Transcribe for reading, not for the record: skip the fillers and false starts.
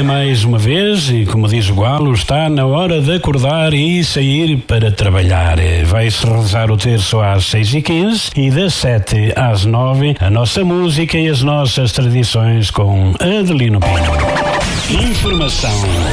dia mais uma vez e, como diz o Galo, está na hora de acordar e sair para trabalhar. Vai-se rezar o terço às 6h15 e das 7 às 9 a nossa música e as nossas tradições com Adelino Pinho. Informação,